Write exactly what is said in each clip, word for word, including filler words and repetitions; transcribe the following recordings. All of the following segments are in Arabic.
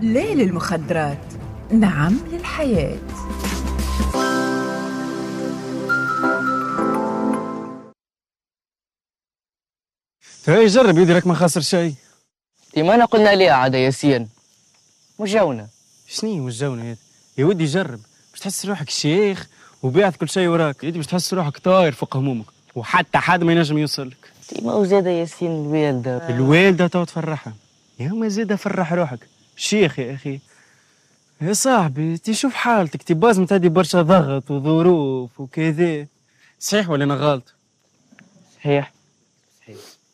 لا للمخدرات، نعم للحياة. هاي جرب يدي، راك ما خاسر شيء. تي ما أنا قلنا ليه عاد ياسين مش جونا. شني مش جونا يا يا ودي؟ جرب باش تحس روحك شيخ وبيعت كل شيء وراك يدي، باش تحس روحك طاير فوق همومك وحتى حد ما ينجم يوصلك. تي ما زاد ياسين الوالدة الوالدة تو تفرحها يا ما زاد فرح روحك شيخ يا أخي. يا صاحبي تشوف حالتك، تي بازم تدي برشا ضغط وظروف وكذا. صحيح ولا أنا غلط؟ صحيح صحيح.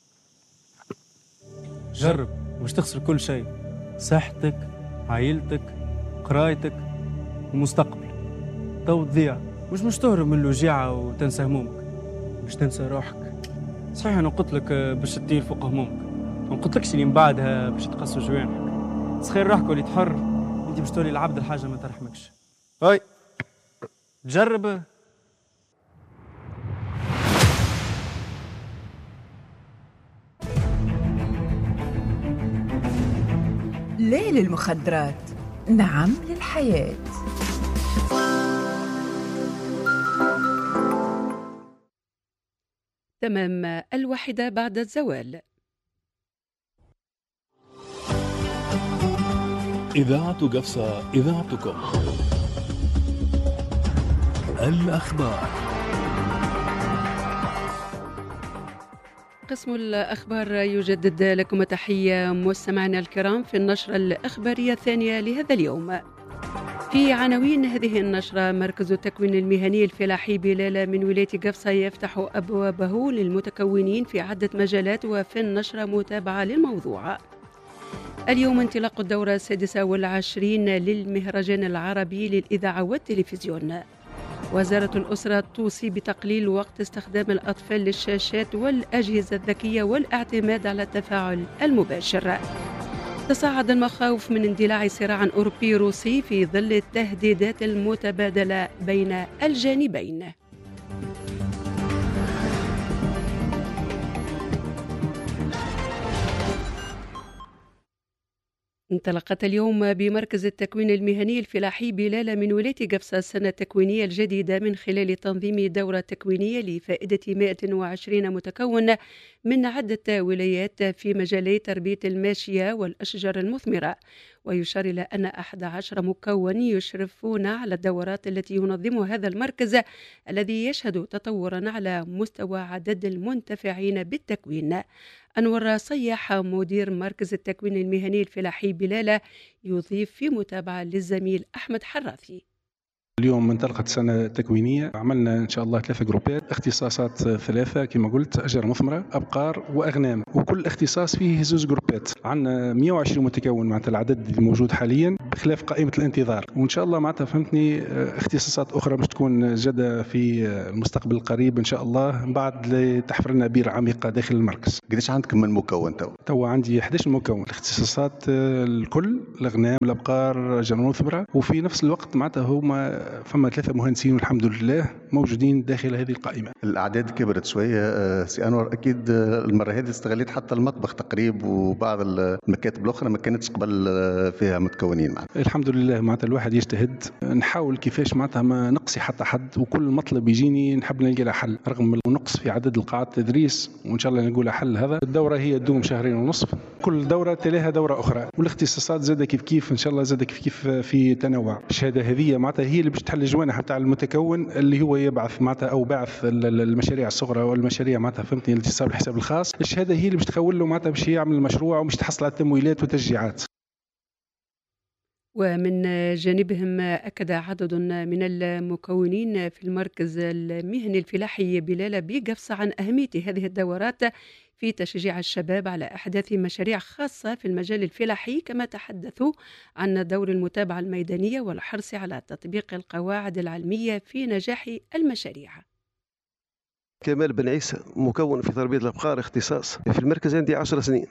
جرب مش تخسر كل شيء، صحتك، عائلتك، قرايتك ومستقبلك. تو تضيع مش مش تهرب من الوجيعة وتنسى همومك، مش تنسى روحك. صحيح أنا قلت لك باش تطير فوق همومك، ما قلتلكش اللي من بعدها باش تقصوا جوانحك. تخيل روحك ولي تحر، انت باش تولي العبد الحاجة ما ترحمكش. هاي تجرب. لا للمخدرات، نعم للحياة. تمام الواحدة بعد الزوال. إذاعة قفصة، إذاعتكم. الأخبار. قسم الأخبار يجدد لكم تحية مستمعينا الكرام في النشرة الإخبارية الثانية لهذا اليوم. في عناوين هذه النشرة: مركز التكوين المهني الفلاحي بلالة من ولاية قفصة يفتح أبوابه للمتكونين في عدة مجالات، وفي النشرة متابعة للموضوع. اليوم انطلاق الدورة السادسة والعشرين للمهرجان العربي للإذاعة والتلفزيون. وزارة الأسرة توصي بتقليل وقت استخدام الأطفال للشاشات والأجهزة الذكية والاعتماد على التفاعل المباشر. تصاعد المخاوف من اندلاع صراع أوروبي روسي في ظل التهديدات المتبادلة بين الجانبين. انطلقت اليوم بمركز التكوين المهني الفلاحي بلالة من ولاية قفصة السنة التكوينية الجديدة من خلال تنظيم دورة تكوينية لفائدة مئة وعشرين متكون من عدة ولايات في مجالي تربية الماشية والأشجار المثمرة. ويشار إلى أن أحد عشر مكون يشرفون على الدورات التي ينظمها هذا المركز الذي يشهد تطورا على مستوى عدد المنتفعين بالتكوين. أنور صياح مدير مركز التكوين المهني الفلاحي بلالة يضيف في متابعة للزميل أحمد حراثي. اليوم انطلقت سنة تكوينية، عملنا إن شاء الله ثلاثة جروبات، اختصاصات ثلاثة كما قلت: أشجار مثمرة، أبقار، وأغنام، وكل اختصاص فيه زوج جروبات. عندنا مئة وعشرين متكون معناتها العدد الموجود حاليا بخلاف قائمة الانتظار، وإن شاء الله معناتها فهمتني اختصاصات أخرى باش تكون جدة في المستقبل القريب إن شاء الله، بعد تحفر لنا بير عميقة داخل المركز. قديش عندكم من مكون تو؟ تو عندي أحد عشر مكون، الاختصاصات الكل: الأغنام، الأبقار، أشجار مثمرة، وفي نفس الوقت معناتها هما فما ثلاثة مهندسين والحمد لله موجودين داخل هذه القائمة. الأعداد كبرت شوية سي أنور، أكيد المرة هذه استغليت حتى المطبخ تقريب وبعض المكاتب الأخرى ما كانتش قبل فيها متكونين معنا. الحمد لله معناتها الواحد يجتهد، نحاول كيفاش معناتها ما نقصي حتى حد، وكل مطلب يجيني نحب نلقى له حل رغم النقص في عدد القاعات التدريس، وإن شاء الله نقول حل. هذا الدورة هي تدوم شهرين ونصف، كل دورة تلاها دورة أخرى، والاختصاصات زادة كيف كيف إن شاء الله زادة كيف كيف في تنوع. الشهادة هذه معناتها هي اللي باش تحل الجوانح بتاع المتكون اللي هو يبعث معناتها او باعث المشاريع الصغرى والمشاريع معناتها فهمتني التي تصير بالحساب الخاص. الشهاده هي اللي باش تخول له معناتها باش يعمل المشروع ومش تحصل على التمويلات وتشجيعات. ومن جانبهم أكد عدد من المكونين في المركز المهني الفلاحي بلالة بقفصة عن أهمية هذه الدورات في تشجيع الشباب على إحداث مشاريع خاصة في المجال الفلاحي، كما تحدثوا عن دور المتابعة الميدانية والحرص على تطبيق القواعد العلمية في نجاح المشاريع. كمال بن عيسى، مكون في تربية الأبقار، اختصاص في المركز عندي عشر سنين.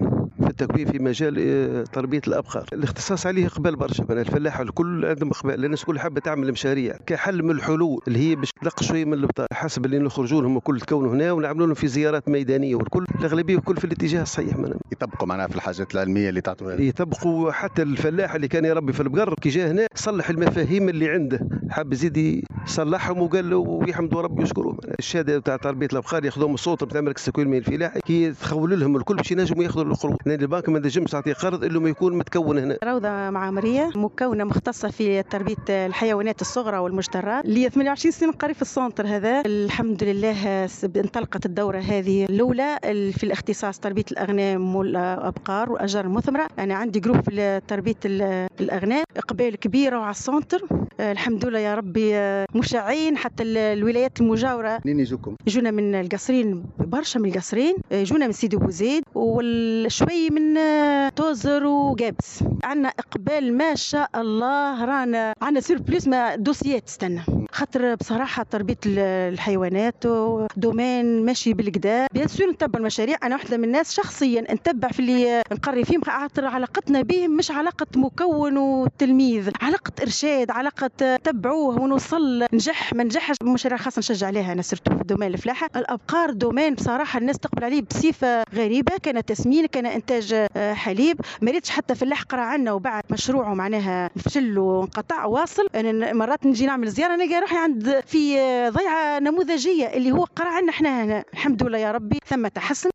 في التكوين في مجال تربية الأبقار. الاختصاص عليه قبل برشا، من الفلاحة الكل عندهم إقبال، لأن الناس كل حابة تعمل مشاريع كحل من الحلول اللي هي باش تلقى شوية من البطاله حسب اللي نخرجوا لهم الكل تكونوا هنا ونعملوا لهم في زيارات ميدانية، والكل الأغلبية الكل في الاتجاه الصحيح. منهم يطبقوا معناها في الحاجات العلمية اللي تعطوها، يطبقوا. حتى الفلاح اللي كان يربي في البقر كي جا هنا صلح المفاهيم اللي عنده، حاب يزيد يصلحهم وقال له ويحمدوا ربي ويشكروه. الشهاده تاع تربيه الابقار ياخذوهم السلطه بتاع مركز التكوين المالي الفلاحي كي تخول لهم الكل باش ينجموا ياخذوا القروض، لان البنك ما نجمش تعطيه قرض الا ما يكون متكون هنا. روضه معمريه مكونه مختصه في تربيه الحيوانات الصغرى والمجترات، لي ثمانية وعشرين سنه قريب في السونتر هذا. الحمد لله انطلقت الدوره هذه الاولى في الاختصاص تربيه الاغنام والابقار والاشجار المثمره. انا عندي جروب في تربيه الاغنام، اقبال كبيره وعلى السونتر الحمد لله يا ربي، مشعين حتى الولايات المجاوره. منين يجوكم؟ يجونا من القصرين، برشا من القصرين، يجونا من سيدي بوزيد وشوي من توزر وقابس. عندنا اقبال ما شاء الله، رانا عندنا سير بليس ما دوسيات تستنى، خاطر بصراحه تربيه الحيوانات دومين ماشي بالكدا. بيان سور نتبع المشاريع، انا واحده من الناس شخصيا نتبع في اللي نقري فيهم، خاطر علاقتنا بهم مش علاقه مكون وتلميذ، علاقه ارشاد، علاقه تبعوه ونوصل نجح ما نجحش. مشاريع خاصه نشجع عليها انا سرت في دومين الفلاحه. الابقار دومين بصراحه الناس تقبل عليه بصفه غريبه، كان تسمين، كان انتاج حليب. ما ريتش حتى فلاح قرا عنا وبعد مشروعه معناها فشل وانقطع واصل. انا مرات نجي نعمل زياره نلقى روحي عند في ضيعه نموذجيه اللي هو قرا عنا احنا هنا. الحمد لله يا ربي ثم تحسن.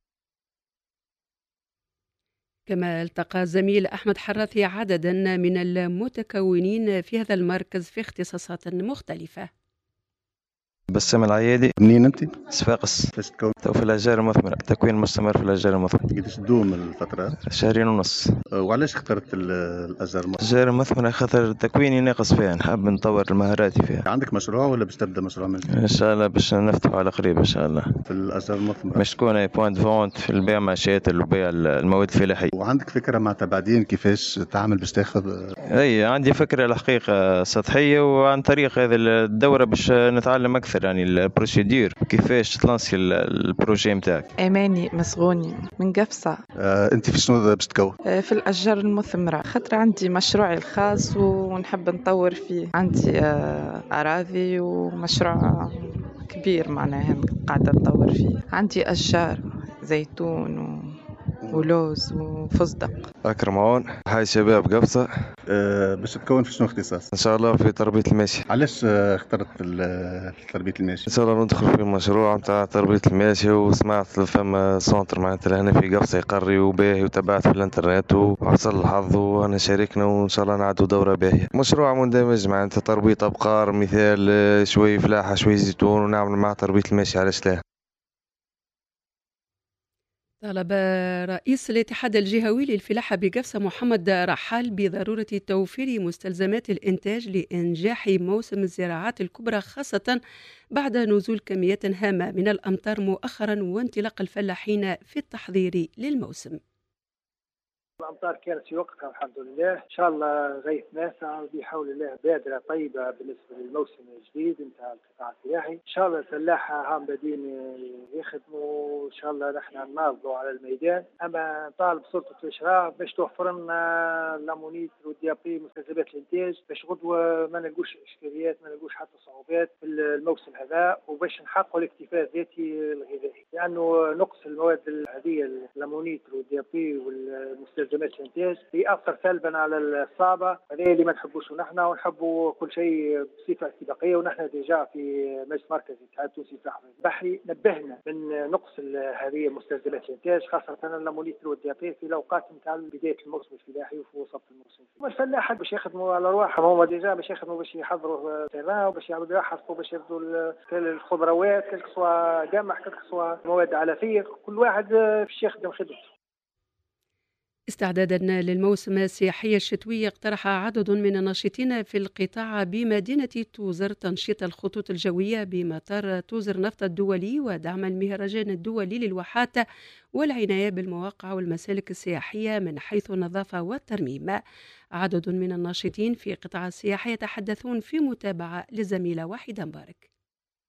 كما التقى زميل أحمد حراثي عددا من المتكونين في هذا المركز في اختصاصات مختلفة. بسام العيادي. منين انت؟ صفاقس. كيفاش تكون؟ تو في الاشجار المثمره، تكوين مستمر في الاشجار المثمره. قداش تدوم الفتره؟ شهرين ونص. وعلاش اخترت الاشجار المثمره؟ الاشجار المثمره خاطر تكويني ناقص فيها، نحب نطور مهاراتي فيها. عندك مشروع ولا باش تبدا مشروع من جديد؟ ان شاء الله باش نفتحوا على قريب ان شاء الله. في الاشجار المثمره باش تكون بوينت فونت في البيع ماشيات وبيع المواد الفلاحيه. وعندك فكره مع بعدين كيفاش تعمل باش تاخذ؟ اي عندي فكره الحقيقه سطحيه، وعن طريق هذه الدوره باش نتعلم اكثر يعني البروسيدور كيفاش تلانسي البروجي نتاعك. اماني مسغوني من قفصه. آه، انت في شنو باش تكون؟ آه، في الاشجار المثمره، خاطر عندي مشروعي الخاص ونحب نطور فيه. عندي آه، اراضي ومشروع كبير معناها قاعده نطور فيه. عندي اشجار زيتون و... ولوز وفستق. أكرم عون، هاي شباب قفصة. أه باش تكون في شنو اختصاص؟ إن شاء الله في تربية الماشي. علاش اخترت تربية الماشي؟ إن شاء الله ندخل في المشروع متاع تربية الماشي، وسمعت فما سونتر معناتها هنا في قفصة يقري وباهي، وتابعت في الانترنت وحصل الحظ وأنا شاركنا، وإن شاء الله نعدوا دورة باهية. مشروع مندمج معناتها تربية أبقار، مثال شوي فلاحة شوي زيتون، ونعمل مع تربية الماشي. علاش لا؟ طلب رئيس الاتحاد الجهوي للفلاحة بقفصة محمد رحال بضرورة توفير مستلزمات الإنتاج لإنجاح موسم الزراعات الكبرى، خاصة بعد نزول كميات هامة من الأمطار مؤخرا وانطلاق الفلاحين في التحضير للموسم. الأمطار كانت في وقتها الحمد لله، إن شاء الله غيث نافع بحول الله، بادرة طيبة بالنسبة للموسم الجديد نتاع القطاع الفلاحي. إن شاء الله الفلاحة هم بادين يخدموا، إن شاء الله نحن نناضلوا على الميدان. أما نطالب سلطة الإشراف باش توفر لنا لامونيت والديابي مستلزمات الإنتاج، باش غدوة ما نلقوش إشكاليات، ما نلقوش حتى صعوبات في الموسم هذا، وباش نحققوا الاكتفاء الذاتي الغذائي، لأنه نقص المواد هذه اللامونيت والديابي والمستلزمات مستلزمات الانتاج يأثر سلبا على الصابة. هذا اللي ما نحبوش نحن، ونحبوا كل شيء بصفة استباقية. ونحن ديجا في مجلس مركزي الاتحاد التونسي للفلاحة البحري نبهنا من نقص هذه مستلزمات الانتاج، خاصة اللامونيتر والديابي في الأوقات نتاع بداية الموسم الفلاحي وفي وسط الموسم. الفلاحة باش يخدموا على رواحهم، هما ديجا باش يخدموا باش يحضروا تيران وباش يعملوا يحرثوا باش يبذوا الخضروات، كل سوا قمح، كل سوا مواد علفية، كل واحد باش يخدم خدمته. استعدادا للموسم السياحي الشتوي، اقترح عدد من الناشطين في القطاع بمدينة توزر تنشيط الخطوط الجوية بمطار توزر نفط الدولي، ودعم المهرجان الدولي للواحات والعناية بالمواقع والمسالك السياحية من حيث النظافة والترميم. عدد من الناشطين في قطاع السياحة يتحدثون في متابعة للزميلة واحدة مبارك.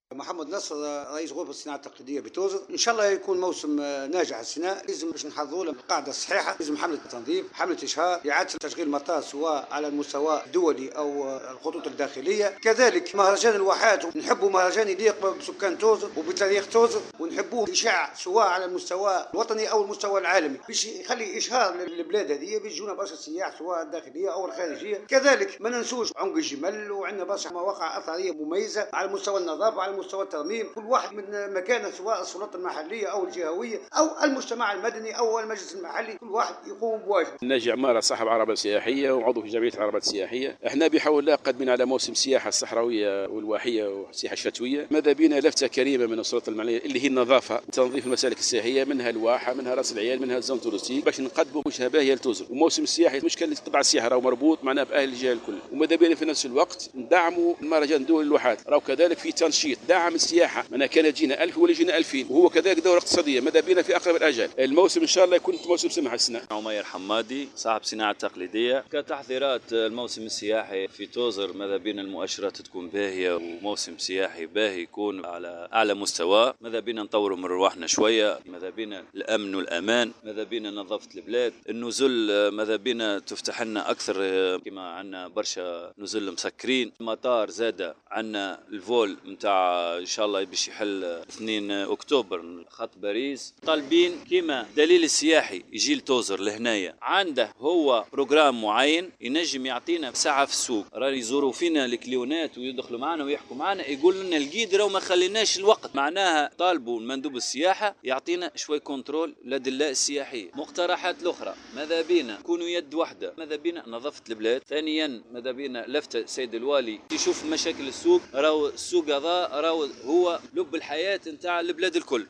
محمد نصر رئيس غرفة الصناعة التقليدية بتوزر. إن شاء الله يكون موسم ناجح السنة. لازم باش نحضروا له القاعدة الصحيحة، لازم حملة تنظيف، حملة إشهار، إعادة تشغيل المطار سواء على المستوى الدولي أو الخطوط الداخلية. كذلك مهرجان الواحات، نحبوا مهرجان يليق بسكان توزر وبتاريخ توزر، ونحبوه إشاع سواء على المستوى الوطني أو المستوى العالمي، باش يخلي إشهار للبلاد هذه، بيجونا برشا سياح سواء الداخلية أو الخارجية. كذلك ما ننسوش عنق الجمل، وعندنا برشا مواقع أثرية مميزة على مستوى النظافة، على مستوى الترميم، كل واحد من مكانه سواء السلطة المحلية أو الجهوية أو المجتمع المدني أو المجلس المحلي، كل واحد يقوم بواجبه. ناجي عمارة صاحب عربة سياحية وعضو في جمعية العربات السياحية. احنا بحول الله قادمين على موسم السياحة الصحراوية والواحية والسياحة الشتوية. ماذا بينا لفتة كريمة من السلطة المحلية اللي هي النظافة، تنظيف المسالك السياحية، منها الواحة، منها راس العيال، منها الزون تورستيك، باش نقدموا وجهة باهية لتوزر. وموسم السياحي مش كان قطاع السياحة راهو مربوط معناه بأهل الجهة الكل، وماذا بينا في نفس الوقت ندعموا المهرجان الدولي للواحات، راهو كذلك في تنشيط دعم السياحة، معناها كانت جينا ألف ولا جينا ألفين، وهو كذلك دورة اقتصادية. ماذا بينا في أقرب الأجال الموسم إن شاء الله يكون موسم سمح السنة. عمير حمادي صاحب صناعة تقليدية. كتحضيرات الموسم السياحي في توزر ماذا بينا المؤشرات تكون باهية، وموسم سياحي باهي يكون على أعلى مستوى. ماذا بينا نطوروا من رواحنا شوية، ماذا بينا الأمن والأمان، ماذا بينا نظافة البلاد، النزل ماذا بينا تفتح لنا أكثر، كما عنا برشا نزل مسكرين. المطار زادة عنا الفول متاع إن شاء الله باش يحل اثنين أكتوبر خط باريس. طالبين كما دليل السياحي يجي لتوزر لهنايا عنده هو بروجرام معين ينجم يعطينا ساعة في السوق، راه يزوروا فينا الكليونات ويدخلوا معنا ويحكوا معنا، يقول لنا الجيد راه ما خليناش الوقت. معناها طالبوا مندوب السياحة يعطينا شوي كنترول لدلاء السياحية. مقترحات الأخرى ماذا بينا كونوا يد واحدة، ماذا بينا نظافة البلاد. ثانيا ماذا بينا لفتة سيد الوالي يشوف مشاكل السوق، راهو السوق هذا راهو هو لب الحياة نتاع البلاد الكل.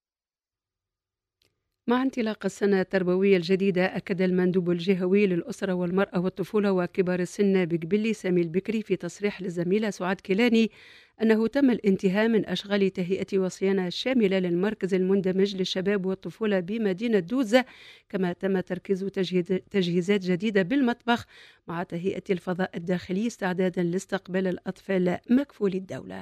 مع انطلاق السنة التربوية الجديدة، أكد المندوب الجهوي للأسرة والمرأة والطفولة وكبار السن بقبلي سامي البكري في تصريح للزميلة سعاد كيلاني أنه تم الانتهاء من أشغال تهيئة وصيانة شاملة للمركز المندمج للشباب والطفولة بمدينة دوزة، كما تم تركيز تجهيزات جديدة بالمطبخ مع تهيئة الفضاء الداخلي استعدادا لاستقبال الأطفال مكفولي الدولة.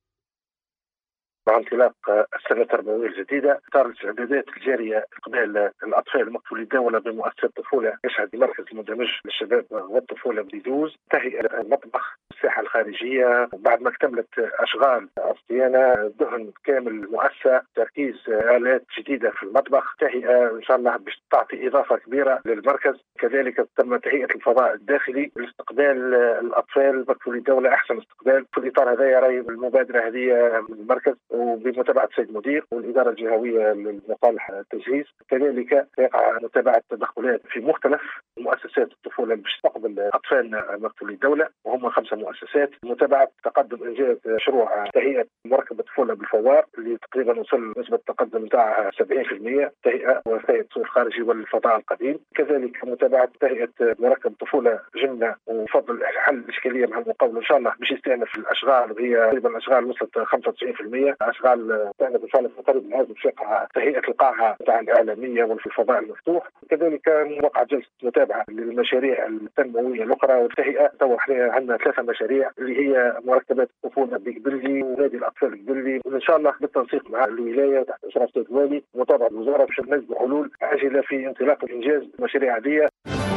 مع انطلاق السنة التربوية الجديدة صار الاستعدادات الجارية قبل الأطفال مكفولي الدولة بمؤسسة الطفولة يشهد المركز المندمج للشباب والطفولة بديدوز تهيئة المطبخ، الساحة الخارجية، بعد ما اكتملت أشغال الصيانة، دهن كامل المؤسسة، تركيز آلات جديدة في المطبخ، تهيئة إن شاء الله باش تعطي إضافة كبيرة للمركز. كذلك تم تهيئة الفضاء الداخلي لاستقبال الأطفال مكفولي الدولة أحسن استقبال. في الإطار هذا يرى المبادرة هذه من المركز وبمتابعة السيد المدير والإدارة الجهوية لمصالح التجهيز. كذلك يقع متابعة تدخلات في مختلف مؤسسات الطفولة باش تستقبل أطفالنا مكفولي الدولة، وهم خمسة مؤسسات. متابعة تقدم إنجاز مشروع تهيئة مركب الطفولة بالفوار اللي تقريبا وصل نسبة التقدم نتاعها سبعين بالمئة، تهيئة وتهيئة السوق الخارجي والفضاء القديم. كذلك متابعة تهيئة مركب طفولة جنة وفضل حل الإشكالية مع المقاول إن شاء الله باش يستأنف الأشغال، وهي تقريبا الأشغال وصلت خمسة وتسعين بالمئة. أشغال تستأنف إن شاء الله في القريب العاجل باش يقع تهيئة القاعة نتاع الإعلامية وفي الفضاء المفتوح. كذلك وقع جلسة متابعة للمشاريع التنموية الأخرى والتهيئة. تو احنا عندنا ثلاثة مشاريع اللي هي مركبات الطفولة بقبلي ونادي الأطفال قبلي، وإن شاء الله بالتنسيق مع الولاية تحت إشراف السيد الوالي ومتابعة الوزارة باش نجد حلول عاجلة في انطلاق الإنجاز المشاريع هذه.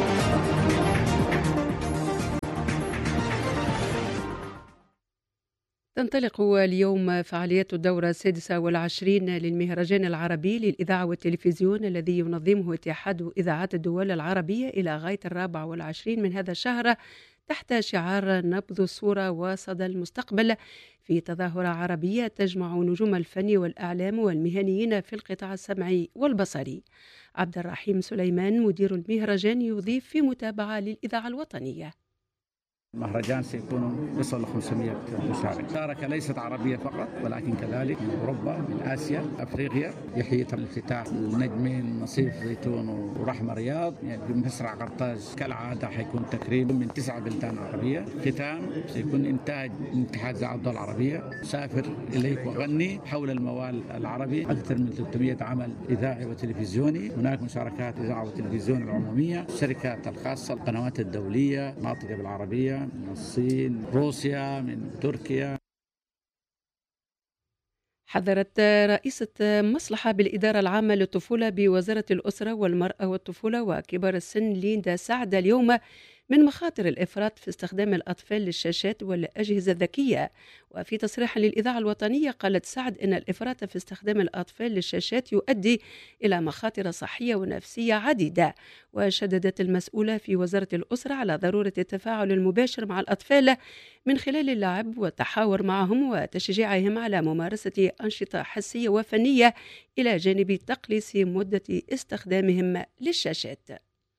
تنطلق اليوم فعاليات الدورة السادسة والعشرين للمهرجان العربي للإذاعة والتلفزيون الذي ينظمه اتحاد إذاعات الدول العربية إلى غاية الرابع والعشرين من هذا الشهر، تحت شعار نبض الصورة وصدى المستقبل، في تظاهرة عربية تجمع نجوم الفن والإعلام والمهنيين في القطاع السمعي والبصري. عبد الرحيم سليمان مدير المهرجان يضيف في متابعة للإذاعة الوطنية. المهرجان سيكون يصل ل خمسمئة مشارك. مشاركة ليست عربية فقط ولكن كذلك من أوروبا، من آسيا، أفريقيا. يحيي تم الافتتاح النجمين نصيف زيتون ورحمة رياض يعني بمسرع قرطاج. كالعادة حيكون تكريم من تسعة بلدان عربية. ختام سيكون إنتاج من اتحاد إذاعة الدول العربية. سافر إليك وغني حول الموال العربي. أكثر من ثلاثمئة عمل إذاعي وتلفزيوني. هناك مشاركات إذاعة وتلفزيون العمومية، الشركات الخاصة، القنوات الدولية، ناطقة بالعربية من الصين، روسيا، من تركيا. حذرت رئيسة مصلحة بالإدارة العامة للطفولة بوزارة الأسرة والمرأة والطفولة وكبار السن ليندا سعد اليوم من مخاطر الإفراط في استخدام الأطفال للشاشات والأجهزة الذكية. وفي تصريح للإذاعة الوطنية قالت سعد إن الإفراط في استخدام الأطفال للشاشات يؤدي إلى مخاطر صحية ونفسية عديدة. وشددت المسؤولة في وزارة الأسرة على ضرورة التفاعل المباشر مع الأطفال من خلال اللعب والتحاور معهم وتشجيعهم على ممارسة أنشطة حسية وفنية إلى جانب تقليص مدة استخدامهم للشاشات.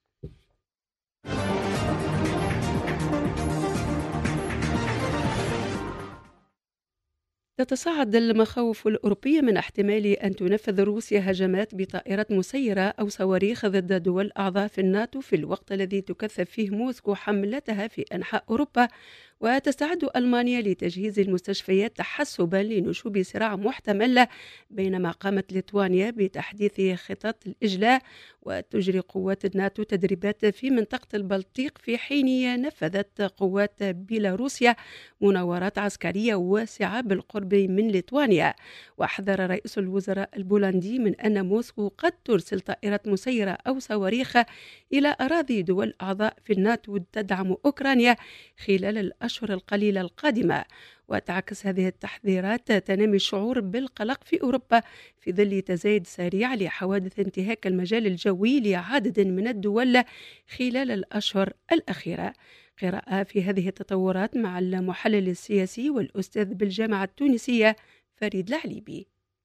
تتصاعد المخاوف الأوروبية من احتمال أن تنفذ روسيا هجمات بطائرات مسيرة أو صواريخ ضد دول أعضاء في الناتو في الوقت الذي تكثف فيه موسكو حملتها في أنحاء أوروبا. وتستعد ألمانيا لتجهيز المستشفيات تحسبا لنشوب صراع محتمل، بينما قامت ليتوانيا بتحديث خطط الإجلاء. وتجري قوات الناتو تدريبات في منطقة البلطيق في حين نفذت قوات بيلاروسيا مناورات عسكرية واسعة بالقرب من ليتوانيا. وحذر رئيس الوزراء البولندي من أن موسكو قد ترسل طائرات مسيرة أو صواريخ إلى أراضي دول أعضاء في الناتو تدعم أوكرانيا خلال الأشهر القليلة القادمة. وتعكس هذه التحذيرات تنامي الشعور بالقلق في أوروبا في ظل تزايد سريع لحوادث انتهاك المجال الجوي لعدد من الدول خلال الأشهر الأخيرة. قراءة في هذه التطورات مع المحلل السياسي والأستاذ بالجامعة التونسية فريد العليبي.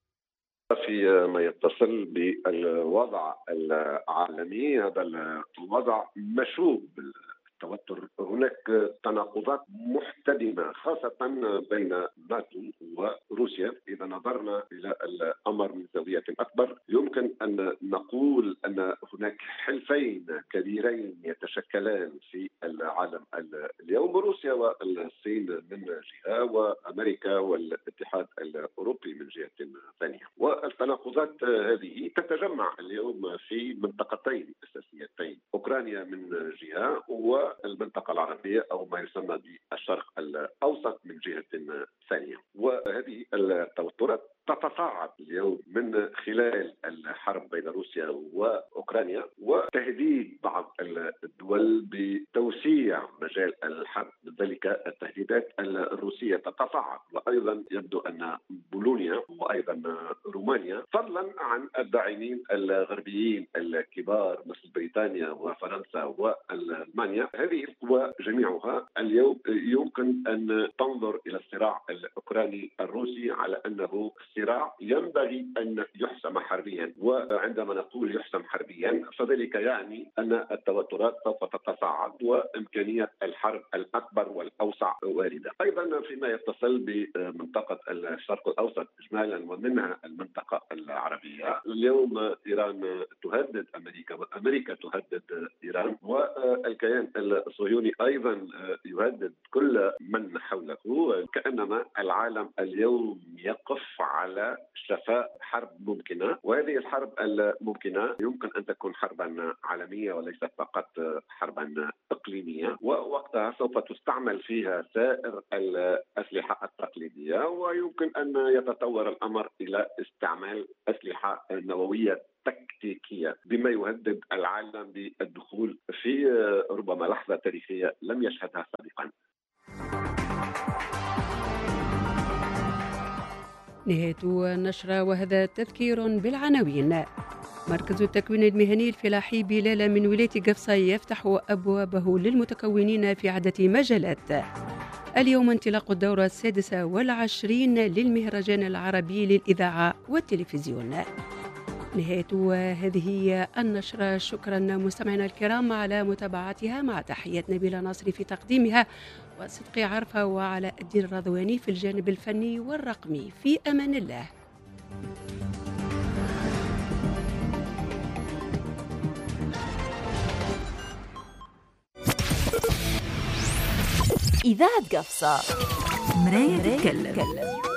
في ما يتصل بالوضع العالمي، هذا الوضع مشوب بالتوتر. هناك تناقضات محتدمة خاصة بين ناتو وروسيا. إذا نظرنا إلى الأمر من زاوية أكبر يمكن أن نقول أن هناك حلفين كبيرين يتشكلان في العالم اليوم، روسيا والصين من جهة وأمريكا والاتحاد الأوروبي من جهة ثانية. والتناقضات هذه تتجمع اليوم في منطقتين أساسيتين، أوكرانيا من جهة والمنطقة العربية أو ما يسمى بالشرق الأوسط من جهة ثانية. وهذه التوترات تتصاعد اليوم من خلال الحرب بين روسيا وأوكرانيا وتهديد بعض الدول بتوسيع مجال الحرب. لذلك التهديدات الروسية تتصاعد. وأيضا يبدو أن بولونيا وأيضا رومانيا فضلا عن الداعمين الغربيين الكبار مثل بريطانيا وفرنسا وألمانيا، هذه القوى جميعها اليوم يمكن أن تنظر إلى الصراع الأوكراني الروسي على أنه صراع ينبغي أن يحسم حربيا. وعندما نقول يحسم حربيا فذلك يعني أن التوترات سوف تتصاعد وإمكانية الحرب الأكبر والأوسع واردة. أيضا فيما يتصل بمنطقة الشرق الأوسط إجمالا ومنها المنطقة العربية، اليوم إيران تهدد أمريكا وأمريكا تهدد إيران، والكيان الصهيوني أيضا يهدد كل من حوله. كأنما العالم اليوم يقف على شفاء حرب ممكنة، وهذه الحرب الممكنة يمكن أن تكون حربا عالمية وليست فقط حربا إقليمية، ووقتها سوف تستعمل فيها سائر الأسلحة التقليدية، ويمكن أن يتطور الأمر إلى استعمال أسلحة نووية تكتيكية بما يهدد العالم بالدخول في ربما لحظة تاريخية لم يشهدها سابقا. نهاية النشرة وهذا تذكير بالعناوين. مركز التكوين المهني الفلاحي بلالة من ولاية قفصة يفتح أبوابه للمتكونين في عدة مجالات. اليوم انطلاق الدورة السادسة والعشرين للمهرجان العربي للإذاعة والتلفزيون. نهاية هذه النشرة. شكرا مستمعينا الكرام على متابعتها، مع تحيات نبيلة ناصري في تقديمها وصدقي عرفة وعلى الدين الرضواني في الجانب الفني والرقمي. في أمان الله. إذاعة قفصة، مراية تتكلم.